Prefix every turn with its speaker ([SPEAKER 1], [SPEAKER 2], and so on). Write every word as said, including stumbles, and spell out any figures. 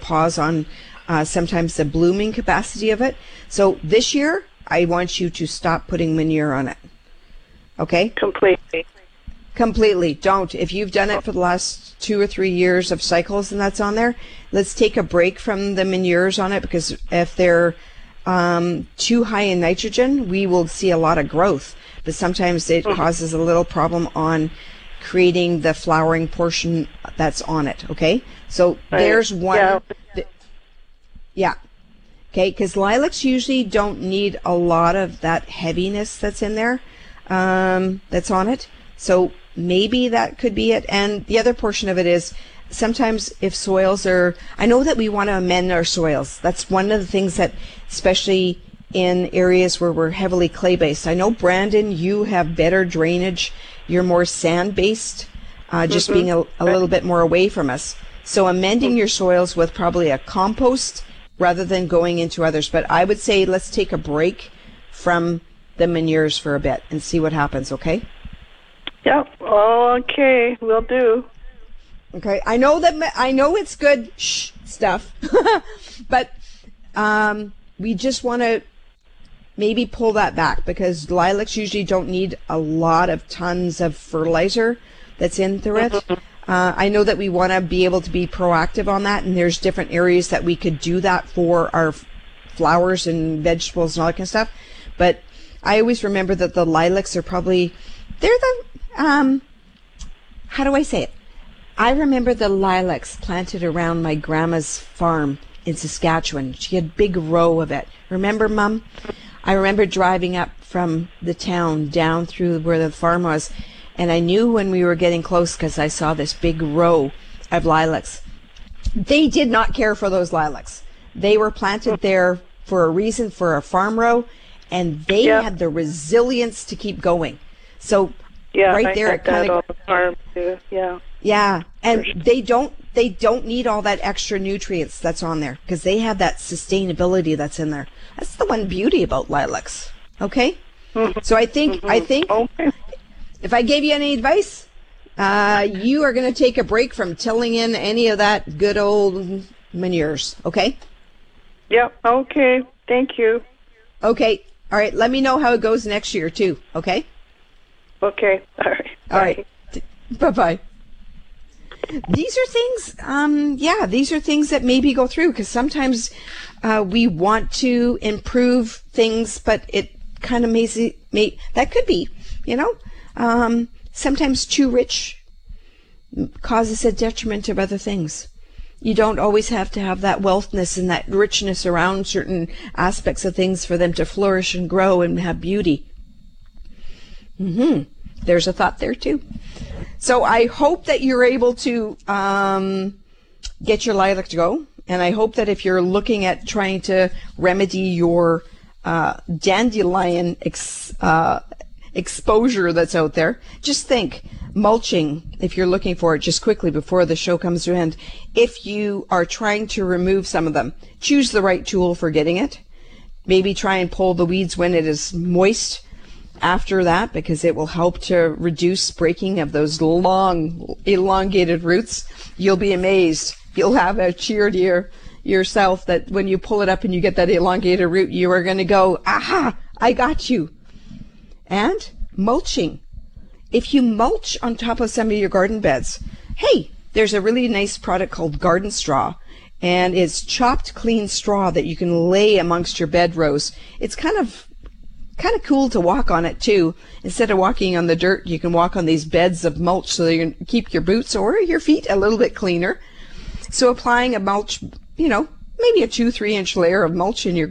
[SPEAKER 1] pause on uh, sometimes the blooming capacity of it. So this year, I want you to stop putting manure on it. Okay?
[SPEAKER 2] Completely.
[SPEAKER 1] Completely. Don't. If you've done it for the last two or three years of cycles and that's on there, let's take a break from the manures on it, because if they're um, too high in nitrogen, we will see a lot of growth. But sometimes it mm-hmm. causes a little problem on creating the flowering portion that's on it. Okay? So right. there's one.
[SPEAKER 2] Yeah.
[SPEAKER 1] Th- yeah. Okay? Because lilacs usually don't need a lot of that heaviness that's in there, um, that's on it. So maybe that could be it. And the other portion of it is sometimes if soils are, I know that we want to amend our soils. That's one of the things that, especially in areas where we're heavily clay-based. I know, Brandon, you have better drainage. You're more sand-based, uh, just mm-hmm. being a, a little bit more away from us. So amending your soils with probably a compost rather than going into others. But I would say let's take a break from the manures for a bit and see what happens, okay?
[SPEAKER 2] Yep. Okay, will do.
[SPEAKER 1] Okay. I know that I know it's good shh stuff, but um, we just want to maybe pull that back, because lilacs usually don't need a lot of tons of fertilizer that's in through it. Uh, I know that we want to be able to be proactive on that, and there's different areas that we could do that for our flowers and vegetables and all that kind of stuff. But I always remember that the lilacs are probably, they're the Um, how do I say it? I remember the lilacs planted around my grandma's farm in Saskatchewan. She had a big row of it. Remember, Mum? I remember driving up from the town down through where the farm was, and I knew when we were getting close because I saw this big row of lilacs. They did not care for those lilacs. They were planted there for a reason, for a farm row, and they yeah. had the resilience to keep going. So
[SPEAKER 2] Yeah,
[SPEAKER 1] right
[SPEAKER 2] I
[SPEAKER 1] there, it kind of.
[SPEAKER 2] The farm too. Yeah.
[SPEAKER 1] Yeah, and they don't they don't need all that extra nutrients that's on there, because they have that sustainability that's in there. That's the one beauty about lilacs. Okay, mm-hmm. so I think mm-hmm. I think
[SPEAKER 2] okay.
[SPEAKER 1] if I gave you any advice, uh, you are going to take a break from tilling in any of that good old manures. Okay.
[SPEAKER 2] Yep. Okay. Thank you.
[SPEAKER 1] Okay. All right. Let me know how it goes next year too. Okay.
[SPEAKER 2] Okay. All right.
[SPEAKER 1] All right. Bye-bye. These are things, um, yeah, these are things that maybe go through, because sometimes uh, we want to improve things, but it kind of may, may, that could be, you know, um, sometimes too rich causes a detriment of other things. You don't always have to have that wealthness and that richness around certain aspects of things for them to flourish and grow and have beauty. Mm-hmm. There's a thought there too. So I hope that you're able to um, get your lilac to go, and I hope that if you're looking at trying to remedy your uh, dandelion ex, uh, exposure that's out there, just think mulching, if you're looking for it, just quickly before the show comes to an end. If you are trying to remove some of them, choose the right tool for getting it. Maybe try and pull the weeds when it is moist after that, because it will help to reduce breaking of those long, elongated roots. You'll be amazed. You'll have a cheer to your, yourself that when you pull it up and you get that elongated root, you are going to go, aha, I got you. And mulching. If you mulch on top of some of your garden beds, hey, there's a really nice product called Garden Straw, and it's chopped clean straw that you can lay amongst your bed rows. It's kind of kind of cool to walk on it too. Instead of walking on the dirt, you can walk on these beds of mulch, so you can keep your boots or your feet a little bit cleaner. So applying a mulch, you know, maybe a two, three inch layer of mulch in your